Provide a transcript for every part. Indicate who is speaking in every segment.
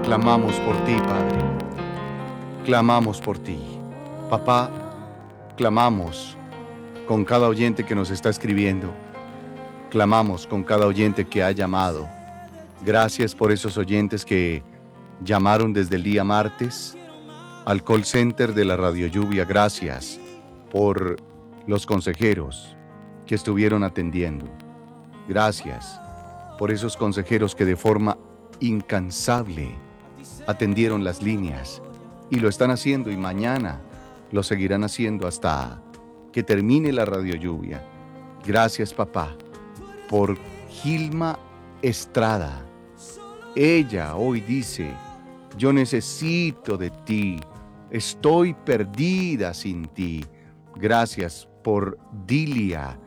Speaker 1: clamamos por ti, Padre. Clamamos por ti. Papá, clamamos con cada oyente que nos está escribiendo. Clamamos con cada oyente que ha llamado. Gracias por esos oyentes que llamaron desde el día martes al call center de la Radio Lluvia. Gracias por los consejeros que estuvieron atendiendo. Gracias por esos consejeros que de forma incansable atendieron las líneas y lo están haciendo y mañana lo seguirán haciendo hasta que termine la Radio Lluvia. Gracias, papá, por Gilma Estrada. Ella hoy dice: yo necesito de ti, estoy perdida sin ti. Gracias por Dilia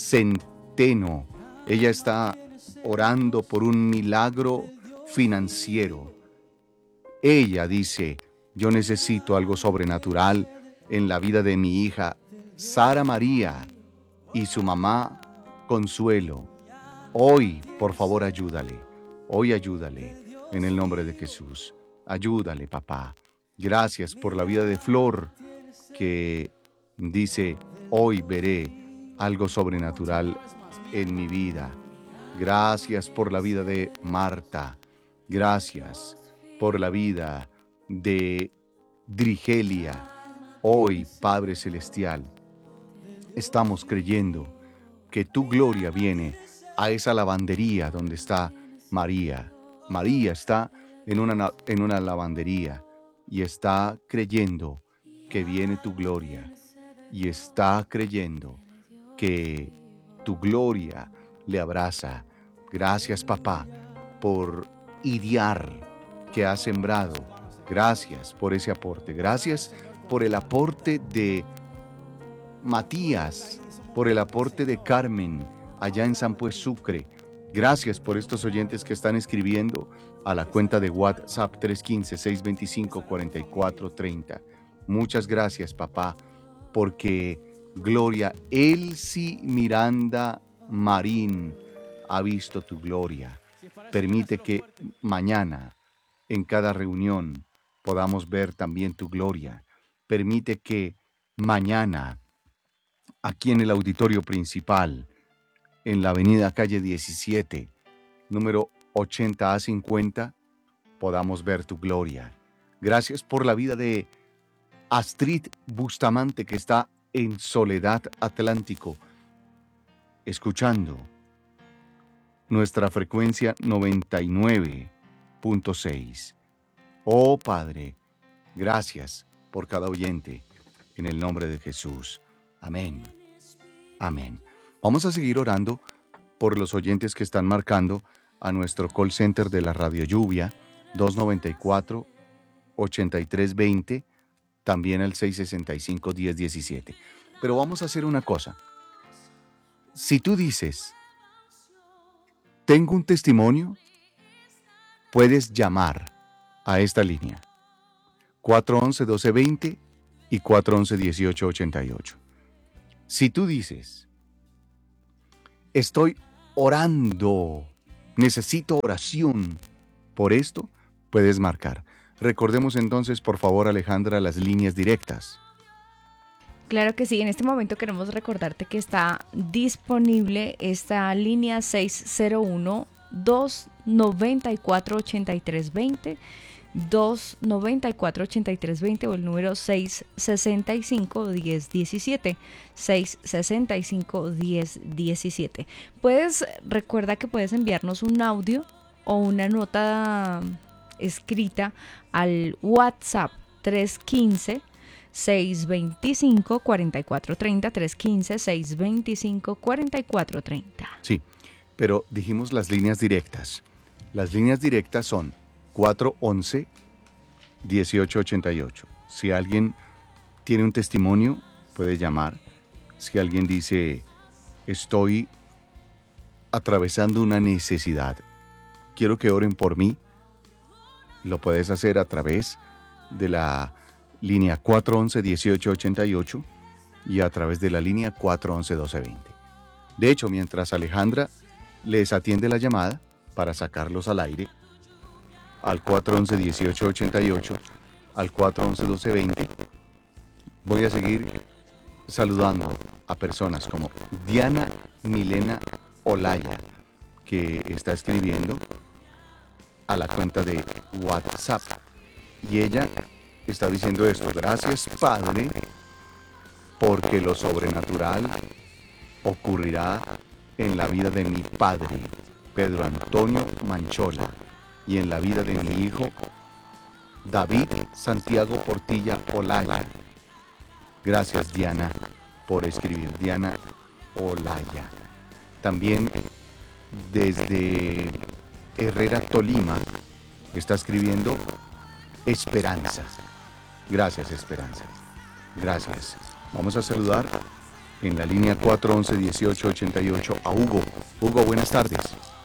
Speaker 1: Centeno. Ella está orando por un milagro financiero. Ella dice: yo necesito algo sobrenatural en la vida de mi hija Sara María y su mamá Consuelo. Hoy, por favor, ayúdale. Hoy ayúdale en el nombre de Jesús. Ayúdale, papá. Gracias por la vida de Flor, que dice: hoy veré algo sobrenatural en mi vida. Gracias por la vida de Marta. Gracias por la vida de Drigelia. Hoy, Padre Celestial, estamos creyendo que tu gloria viene a esa lavandería donde está María. María está en una lavandería y está creyendo que viene tu gloria. Y está creyendo que tu gloria le abraza. Gracias, papá, por Idiar que has sembrado. Gracias por ese aporte. Gracias por el aporte de Matías, por el aporte de Carmen allá en San Pues Sucre. Gracias por estos oyentes que están escribiendo a la cuenta de WhatsApp 315-625-4430. Muchas gracias, papá, porque Gloria Elsie Miranda Marín ha visto tu gloria. Permite que mañana en cada reunión podamos ver también tu gloria. Permite que mañana aquí en el auditorio principal, en la avenida calle 17, número 80A50, podamos ver tu gloria. Gracias por la vida de Astrid Bustamante, que está en Soledad Atlántico, escuchando nuestra frecuencia 99.6. Oh Padre, gracias por cada oyente, en el nombre de Jesús. Amén. Amén. Vamos a seguir orando por los oyentes que están marcando a nuestro call center de la Radio Lluvia, 294-8320, también al 665-1017. Pero vamos a hacer una cosa. Si tú dices: tengo un testimonio, puedes llamar a esta línea, 411-1220 y 411-1888. Si tú dices: estoy orando, necesito oración por esto, puedes marcar. Recordemos entonces, por favor, Alejandra, las líneas directas.
Speaker 2: Claro que sí, en este momento queremos recordarte que está disponible esta línea 601-294-8320, 294-8320 o el número 665-1017, 665-1017. Recuerda que puedes enviarnos un audio o una nota escrita al WhatsApp 315-625-4430, 315-625-4430.
Speaker 1: Sí, pero dijimos las líneas directas. Las líneas directas son 411-1888. Si alguien tiene un testimonio, puede llamar. Si alguien dice: estoy atravesando una necesidad, quiero que oren por mí, lo puedes hacer a través de la línea 411-1888 y a través de la línea 411-1220. De hecho, mientras Alejandra les atiende la llamada para sacarlos al aire, al 411-1888, al 411-1220. Voy a seguir saludando a personas como Diana Milena Olaya, que está escribiendo a la cuenta de WhatsApp. Y ella está diciendo esto: gracias, Padre, porque lo sobrenatural ocurrirá en la vida de mi padre, Pedro Antonio Manchola, y en la vida de mi hijo, David Santiago Portilla Olaya. Gracias, Diana, por escribir. Diana Olaya. También desde Herrera, Tolima, está escribiendo Esperanza. Gracias, Esperanza. Gracias. Vamos a saludar en la línea 411-1888 a Hugo. Hugo, buenas tardes.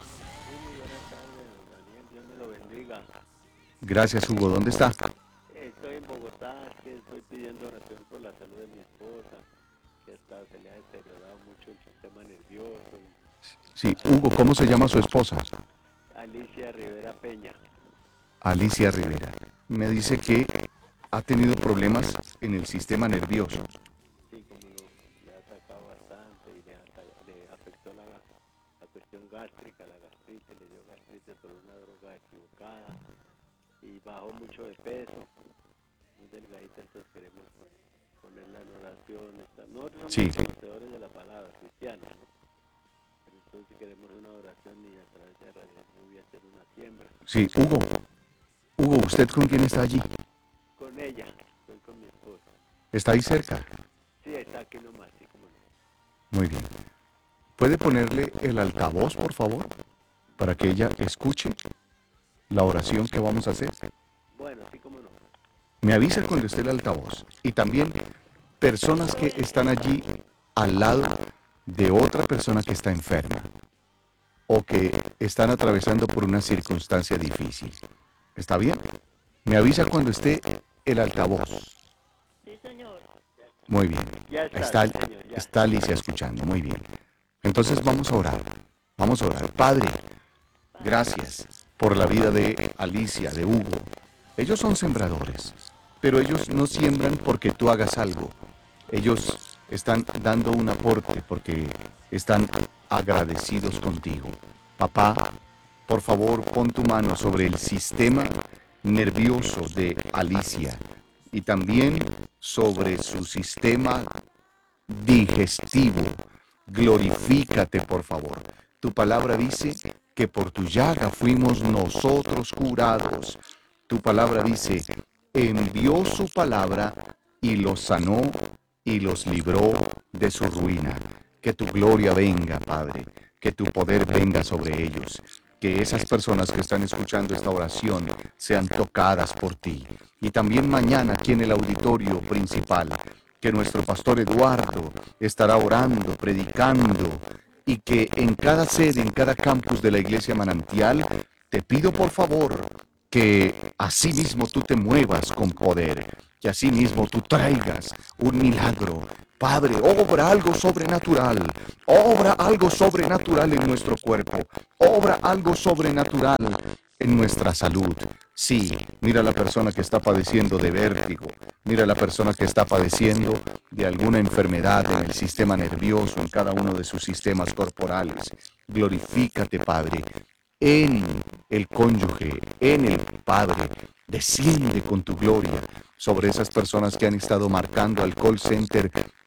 Speaker 3: Dios me lo bendiga.
Speaker 1: Gracias, Hugo. ¿Dónde está?
Speaker 3: Estoy en Bogotá, que estoy pidiendo oración por la salud de mi esposa, que se le ha deteriorado mucho el sistema nervioso.
Speaker 1: Sí, Hugo, ¿cómo se llama su esposa?
Speaker 3: Alicia Rivera Peña.
Speaker 1: Alicia Rivera. Me dice que ha tenido problemas en el sistema nervioso.
Speaker 3: Sí, como no, le ha atacado bastante y le afectó la cuestión gástrica, la gastritis, le dio gastritis por una droga equivocada y bajó mucho de peso, muy delgadita, entonces queremos ponerla en oración. No somos
Speaker 1: Sí.
Speaker 3: conocedores de la palabra cristiana, ¿no? Pero entonces queremos una oración y a través de Radio voy a hacer una siembra.
Speaker 1: Sí, Hugo. Hugo, ¿usted con quién está allí?
Speaker 3: Con ella, estoy con mi esposa.
Speaker 1: ¿Está ahí cerca?
Speaker 3: Sí, está aquí nomás, sí, como no.
Speaker 1: Muy bien. ¿Puede ponerle el altavoz, por favor, para que ella escuche la oración que vamos a hacer?
Speaker 3: Bueno, sí, como no.
Speaker 1: Me avisa cuando esté el altavoz. Y también personas que están allí al lado de otra persona que está enferma o que están atravesando por una circunstancia difícil. ¿Está bien? Me avisa cuando esté el altavoz.
Speaker 3: Sí, señor.
Speaker 1: Muy bien.
Speaker 3: Ya
Speaker 1: Está,
Speaker 3: señor, ya.
Speaker 1: está Alicia escuchando. Muy bien. Entonces vamos a orar. Vamos a orar. Padre, gracias por la vida de Alicia, de Hugo. Ellos son sembradores, pero ellos no siembran porque tú hagas algo. Ellos están dando un aporte porque están agradecidos contigo. Papá, por favor, pon tu mano sobre el sistema nervioso de Alicia y también sobre su sistema digestivo. Glorifícate, por favor. Tu palabra dice que por tu llaga fuimos nosotros curados. Tu palabra dice, envió su palabra y los sanó y los libró de su ruina. Que tu gloria venga, Padre, que tu poder venga sobre ellos, que esas personas que están escuchando esta oración sean tocadas por ti. Y también mañana aquí en el auditorio principal, que nuestro pastor Eduardo estará orando, predicando, y que en cada sede, en cada campus de la Iglesia Manantial, te pido por favor que así mismo tú te muevas con poder, que así mismo tú traigas un milagro. Padre, obra algo sobrenatural, obra algo sobrenatural en nuestro cuerpo, obra algo sobrenatural en nuestra salud. Sí, mira la persona que está padeciendo de vértigo, mira la persona que está padeciendo de alguna enfermedad en el sistema nervioso, en cada uno de sus sistemas corporales. Glorifícate, Padre, en el cónyuge, en el Padre. Desciende con tu gloria sobre esas personas que han estado marcando al call center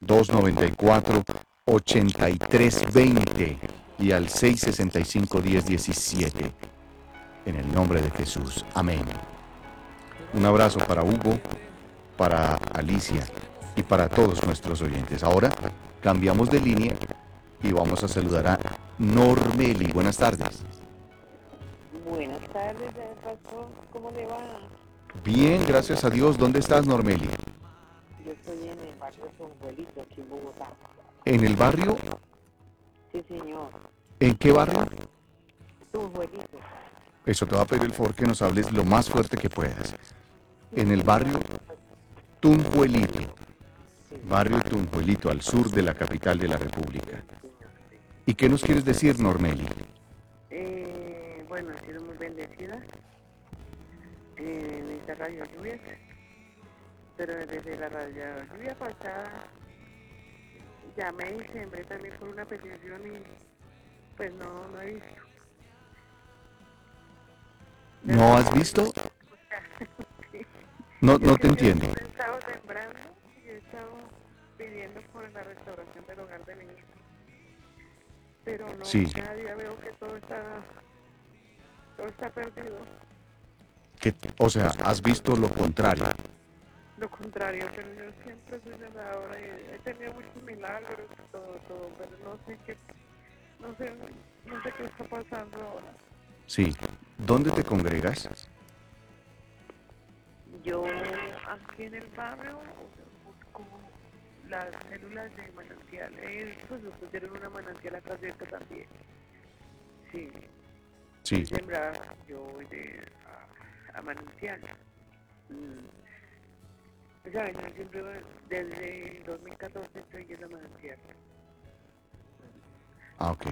Speaker 1: 294-8320 y al 665-1017. En el nombre de Jesús. Amén. Un abrazo para Hugo, para Alicia y para todos nuestros oyentes. Ahora cambiamos de línea y vamos a saludar a Normeli. Buenas tardes.
Speaker 4: Buenas tardes, pastor. ¿Cómo le va?
Speaker 1: Bien, gracias a Dios. ¿Dónde estás, Normeli?
Speaker 4: Yo estoy en el barrio Sonjuelito, aquí en Bogotá.
Speaker 1: ¿En el barrio?
Speaker 4: Sí, señor.
Speaker 1: ¿En qué barrio?
Speaker 4: Sonjuelito.
Speaker 1: Eso te va a pedir el favor que nos hables lo más fuerte que puedas. En el barrio Tunjuelito. Barrio Tunjuelito, al sur de la capital de la República. ¿Y qué nos quieres decir, Normeli?
Speaker 4: Bueno, he sido muy bendecida en esta radio lluvia, pero desde la radio lluvia pasada llamé en diciembre también por una petición y pues no he visto.
Speaker 1: ¿No has visto?
Speaker 4: Sí.
Speaker 1: No
Speaker 4: Es
Speaker 1: te
Speaker 4: que yo
Speaker 1: entiendo.
Speaker 4: he estado sembrando y he estado pidiendo por la restauración del hogar de mi hija, pero no,
Speaker 1: Sí,
Speaker 4: cada día veo que todo está perdido.
Speaker 1: o sea, has visto lo contrario.
Speaker 4: Lo contrario, pero yo siempre soy nadadora y he tenido muchos milagros, todo, pero no sé, no sé qué está pasando ahora.
Speaker 1: Sí. ¿Dónde te congregas?
Speaker 4: Yo aquí en el barrio busco las células de manantial, pues nos pusieron una manantial acá cerca también. Sí,
Speaker 1: Sí.
Speaker 4: sembrar, yo voy a manantial. O sea, yo siempre desde 2014 estoy yendo a manantial.
Speaker 1: Ah, ok.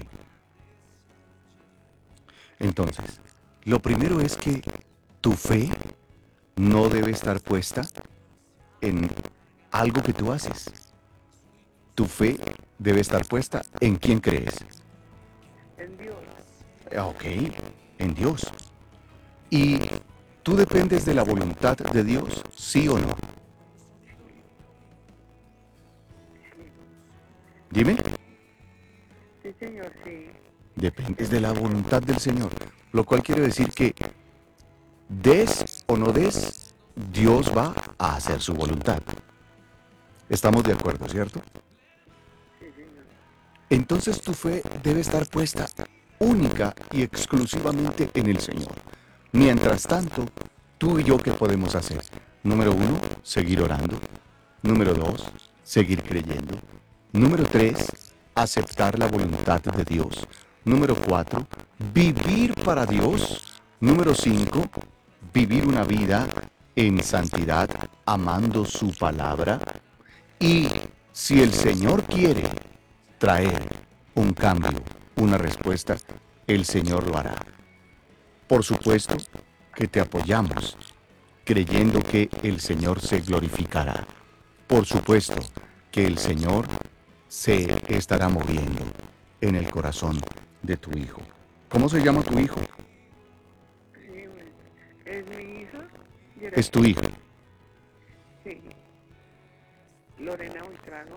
Speaker 1: Entonces, lo primero es que tu fe no debe estar puesta en algo que tú haces. Tu fe debe estar puesta en quién crees.
Speaker 4: En Dios,
Speaker 1: Ok, en Dios. ¿Y tú dependes de la voluntad de Dios, sí o no? Dime,
Speaker 4: sí señor, sí.
Speaker 1: dependes de la voluntad del Señor, lo cual quiere decir que des o no des, Dios va a hacer su voluntad. Estamos de acuerdo, ¿cierto?
Speaker 4: Sí, señor.
Speaker 1: Entonces tu fe debe estar puesta única y exclusivamente en el Señor. Mientras tanto, tú y yo, ¿qué podemos hacer? Número 1, seguir orando. Número 2, seguir creyendo. Número 3, aceptar la voluntad de Dios. Número 4, vivir para Dios. Número 5, vivir una vida en santidad, amando su palabra. Y si el Señor quiere traer un cambio, una respuesta, el Señor lo hará. Por supuesto que te apoyamos, creyendo que el Señor se glorificará. Por supuesto que el Señor se estará moviendo en el corazón de tu hijo. ¿Cómo se llama tu hijo?
Speaker 4: Sí, bueno. Es mi hija,
Speaker 1: Es tu hijo.
Speaker 4: sí, Lorena Buitrago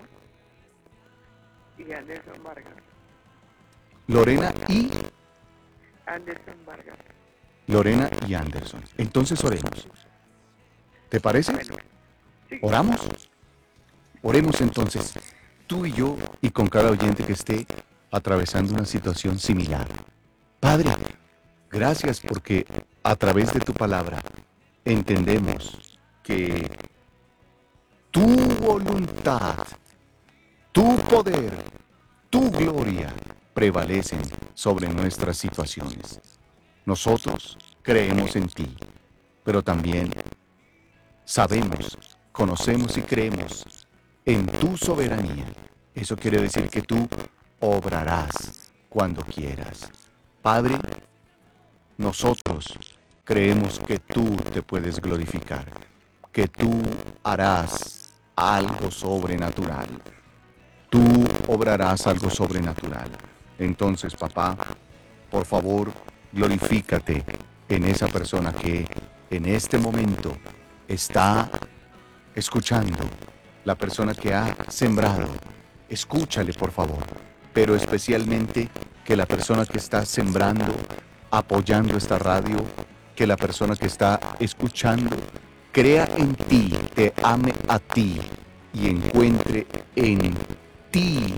Speaker 4: y Anderson Vargas.
Speaker 1: Lorena y
Speaker 4: Anderson Vargas.
Speaker 1: Lorena y Anderson. Entonces oremos. ¿Te parece?
Speaker 4: Bueno, sí,
Speaker 1: ¿Oramos? Oremos entonces, tú y yo, y con cada oyente que esté atravesando una situación similar. Padre, gracias porque a través de tu palabra entendemos que tu voluntad, tu poder, tu gloria prevalecen sobre nuestras situaciones. Nosotros creemos en ti, pero también sabemos, conocemos y creemos en tu soberanía. Eso quiere decir que tú obrarás cuando quieras. Padre, nosotros creemos que tú te puedes glorificar, que tú harás algo sobrenatural. Tú obrarás algo sobrenatural. Entonces, papá, por favor, glorifícate en esa persona que en este momento está escuchando, la persona que ha sembrado. Escúchale, por favor, pero especialmente que la persona que está sembrando, apoyando esta radio, que la persona que está escuchando, crea en ti, te ame a ti y encuentre en ti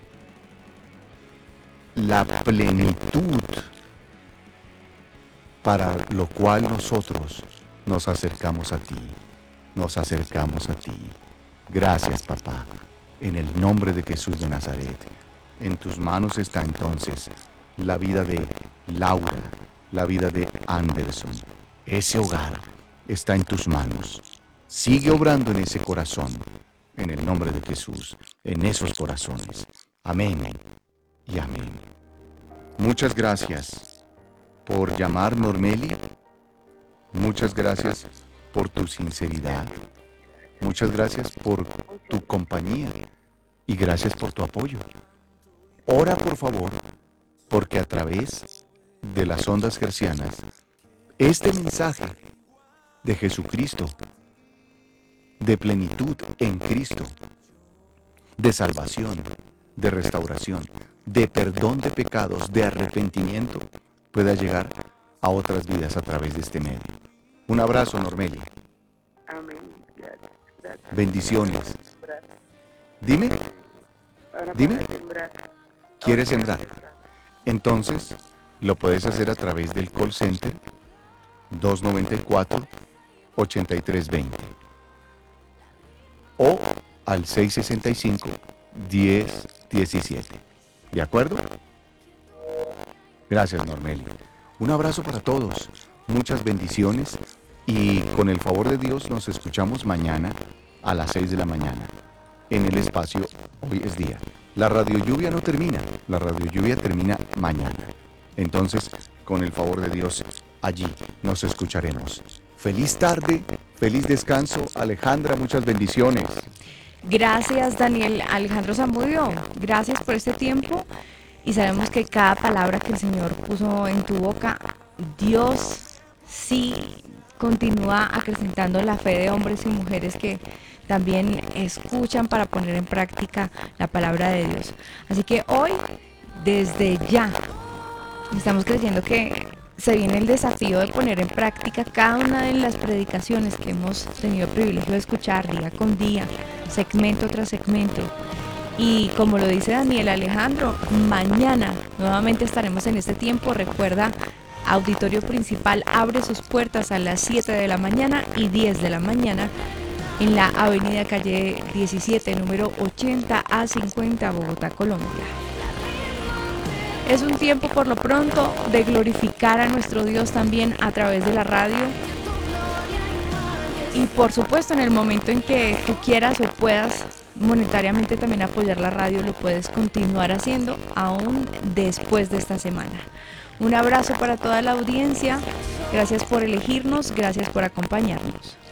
Speaker 1: la plenitud para lo cual nosotros nos acercamos a ti, nos acercamos a ti. Gracias, papá, en el nombre de Jesús de Nazaret. En tus manos está entonces la vida de Laura, la vida de Anderson. Ese hogar está en tus manos. Sigue obrando en ese corazón, en el nombre de Jesús, en esos corazones. Amén y amén. Muchas gracias por llamar, Normeli, Muchas gracias por tu sinceridad. Muchas gracias por tu compañía y gracias por tu apoyo. Ora por favor, porque a través de las ondas hercianas, este mensaje de Jesucristo, de plenitud en Cristo, de salvación, de restauración, de perdón de pecados, de arrepentimiento, pueda llegar a otras vidas a través de este medio. Un abrazo, Normelia.
Speaker 4: Amén. Gracias. Gracias.
Speaker 1: Bendiciones.
Speaker 4: Sembrar.
Speaker 1: Dime,
Speaker 4: Ahora
Speaker 1: Dime.
Speaker 4: para sembrar.
Speaker 1: ¿quieres sembrar? Entonces, lo puedes hacer a través del call center 294-8320 o al 665-1017. ¿De acuerdo? Gracias, Normelia. Un abrazo para todos, muchas bendiciones y con el favor de Dios nos escuchamos mañana a las 6 de la mañana en el espacio Hoy es Día. La radio lluvia no termina, la radio lluvia termina mañana. Entonces, con el favor de Dios, allí nos escucharemos. Feliz tarde, feliz descanso. Alejandra, muchas bendiciones.
Speaker 2: Gracias, Daniel Alejandro Zamudio. Gracias por este tiempo. Y sabemos que cada palabra que el Señor puso en tu boca, Dios sí continúa acrecentando la fe de hombres y mujeres que también escuchan para poner en práctica la palabra de Dios. Así que hoy, desde ya, estamos creyendo que se viene el desafío de poner en práctica cada una de las predicaciones que hemos tenido el privilegio de escuchar día con día, segmento tras segmento. Y como lo dice Daniel Alejandro, mañana nuevamente estaremos en este tiempo. Recuerda, auditorio principal abre sus puertas a las 7 de la mañana y 10 de la mañana en la avenida calle 17, número 80 a 50, Bogotá, Colombia. Es un tiempo por lo pronto de glorificar a nuestro Dios también a través de la radio. Y por supuesto, en el momento en que tú quieras o puedas monetariamente también apoyar la radio, lo puedes continuar haciendo aún después de esta semana. Un abrazo para toda la audiencia. Gracias por elegirnos, gracias por acompañarnos.